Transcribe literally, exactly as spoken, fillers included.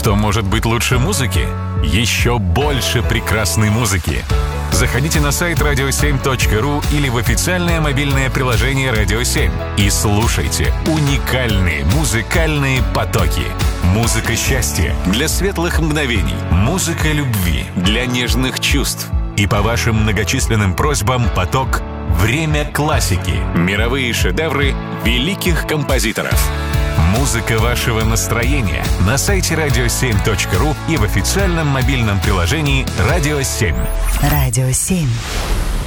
Что может быть лучше музыки? Еще больше прекрасной музыки. Заходите на сайт радио семь точка ру или в официальное мобильное приложение «Радио семь» и слушайте уникальные музыкальные потоки. Музыка счастья для светлых мгновений, музыка любви для нежных чувств. И по вашим многочисленным просьбам поток «Время классики». Мировые шедевры великих композиторов. Музыка вашего настроения на сайте радио семь точка ру и в официальном мобильном приложении «Радио семь». Радио семь.